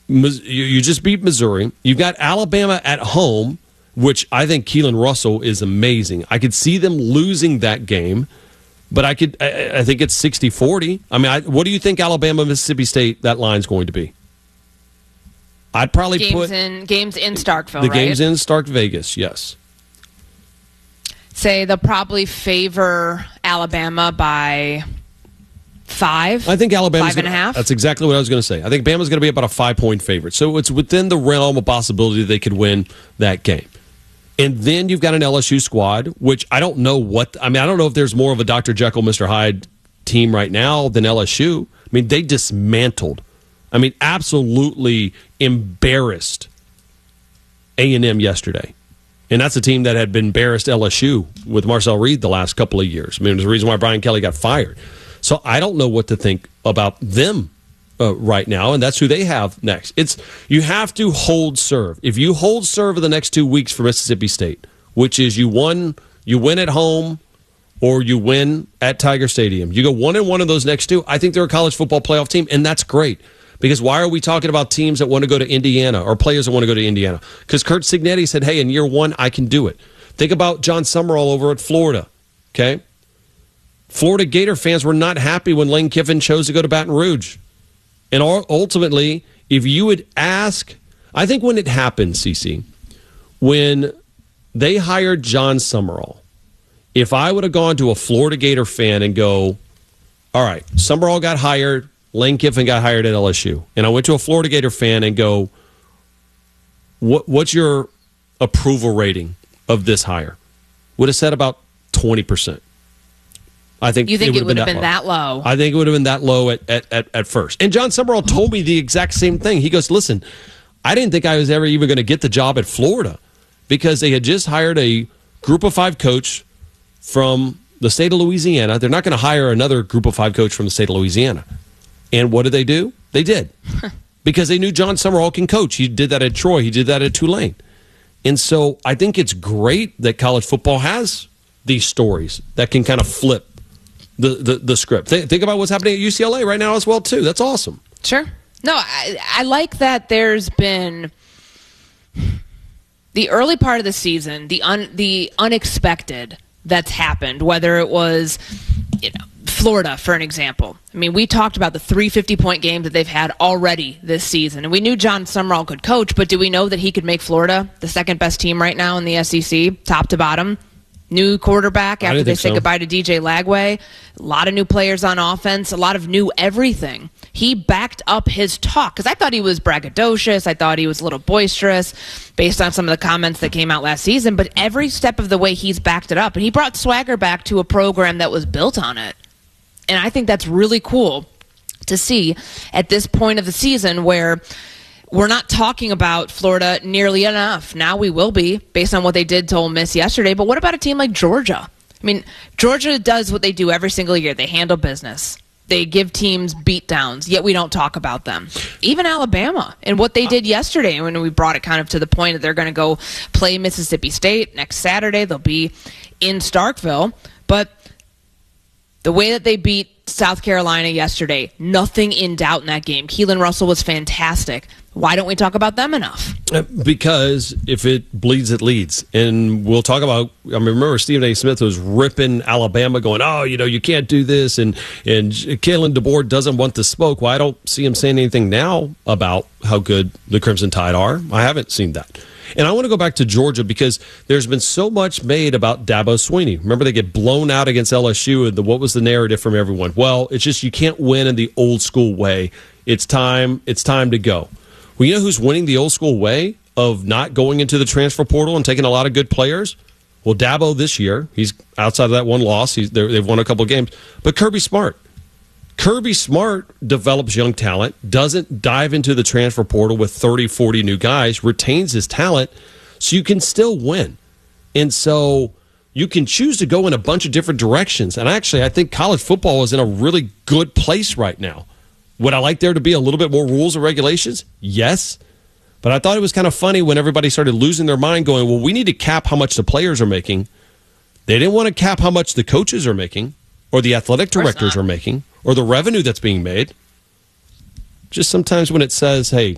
You just beat Missouri. You've got Alabama at home, which I think Keelan Russell is amazing. I could see them losing that game, but I think it's 60-40. I mean, what do you think Alabama, Mississippi State, that line's going to be? I'd probably games in Starkville, the right? game's in Stark Vegas, yes. Say they'll probably favor Alabama by 5. I think Alabama's 5.5. That's exactly what I was going to say. I think Bama's going to be about a 5-point favorite. So it's within the realm of possibility they could win that game. And then you've got an LSU squad, which I don't know I don't know if there's more of a Dr. Jekyll, Mr. Hyde team right now than LSU. I mean, they dismantled. Absolutely embarrassed A&M yesterday. And that's a team that had been embarrassed LSU with Marcel Reed the last couple of years. There's a reason why Brian Kelly got fired. So I don't know what to think about them right now, and that's who they have next. You have to hold serve. If you hold serve in the next 2 weeks for Mississippi State, which is you win at home or you win at Tiger Stadium, you go 1-1 of those next 2, I think they're a college football playoff team, and that's great. Because why are we talking about teams that want to go to Indiana or players that want to go to Indiana? Because Curt Cignetti said, hey, in year 1, I can do it. Think about John Summerall over at Florida, okay? Florida Gator fans were not happy when Lane Kiffin chose to go to Baton Rouge. And ultimately, if you would ask, I think when it happened, CC, when they hired John Summerall, if I would have gone to a Florida Gator fan and go, all right, Summerall got hired, Lane Kiffin got hired at LSU, and I went to a Florida Gator fan and go, what's your approval rating of this hire? Would have said about 20%. I think you think it would have been that low? I think it would have been that low at first. And John Summerall told me the exact same thing. He goes, listen, I didn't think I was ever even going to get the job at Florida because they had just hired a group of 5 coach from the state of Louisiana. They're not going to hire another group of 5 coach from the state of Louisiana. And what did they do? They did. Because they knew John Summerall can coach. He did that at Troy. He did that at Tulane. And so I think it's great that college football has these stories that can kind of flip the script. Think about what's happening at UCLA right now as well, too. That's awesome. Sure. No, I like that there's been the early part of the season, the unexpected that's happened, whether it was Florida, for an example. We talked about the 3 50-point games that they've had already this season, and we knew John Summerall could coach, but do we know that he could make Florida the second-best team right now in the SEC, top to bottom? New quarterback after they said goodbye to DJ Lagway. A lot of new players on offense, a lot of new everything. He backed up his talk, because I thought he was braggadocious. I thought he was a little boisterous based on some of the comments that came out last season, but every step of the way he's backed it up, and he brought swagger back to a program that was built on it. And I think that's really cool to see at this point of the season where we're not talking about Florida nearly enough. Now we will be, based on what they did to Ole Miss yesterday. But what about a team like Georgia? Georgia does what they do every single year. They handle business. They give teams beatdowns, yet we don't talk about them. Even Alabama and what they did yesterday, when we brought it kind of to the point that they're going to go play Mississippi State next Saturday. They'll be in Starkville. But the way that they beat South Carolina yesterday, nothing in doubt in that game. Keelan Russell was fantastic. Why don't we talk about them enough? Because if it bleeds, it leads. And we'll talk about, remember Stephen A. Smith was ripping Alabama going, you can't do this. And Kalen DeBoer doesn't want the smoke. Well, I don't see him saying anything now about how good the Crimson Tide are. I haven't seen that. And I want to go back to Georgia because there's been so much made about Dabo Swinney. Remember, they get blown out against LSU, and what was the narrative from everyone? Well, it's just you can't win in the old school way. It's time to go. Well, you know who's winning the old school way of not going into the transfer portal and taking a lot of good players? Well, Dabo this year, he's outside of that one loss. They've won a couple of games. But Kirby Smart develops young talent, doesn't dive into the transfer portal with 30, 40 new guys, retains his talent, so you can still win. And so you can choose to go in a bunch of different directions. And actually, I think college football is in a really good place right now. Would I like there to be a little bit more rules and regulations? Yes. But I thought it was kind of funny when everybody started losing their mind going, well, we need to cap how much the players are making. They didn't want to cap how much the coaches are making or the athletic directors are making or the revenue that's being made. Just sometimes when it says, hey,